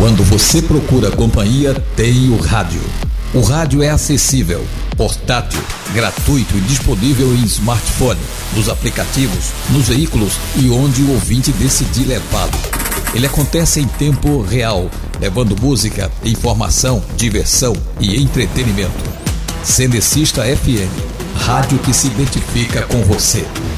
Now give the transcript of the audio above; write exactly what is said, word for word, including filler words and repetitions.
Quando você procura companhia, tem o rádio. O rádio é acessível, portátil, gratuito e disponível em smartphone, nos aplicativos, nos veículos e onde o ouvinte decidir levá-lo. Ele acontece em tempo real, levando música, informação, diversão e entretenimento. Cenecista F M, rádio que se identifica com você.